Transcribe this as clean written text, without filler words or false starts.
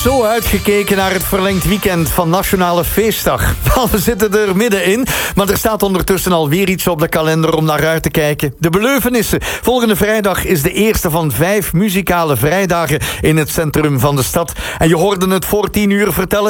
Zo uitgekeken naar het verlengd weekend van Nationale Feestdag. We zitten er middenin, maar er staat ondertussen alweer iets op de kalender om naar uit te kijken. De Beleuvenissen. Volgende vrijdag is de eerste van 5 muzikale vrijdagen in het centrum van de stad. En je hoorde het voor 10 uur vertellen.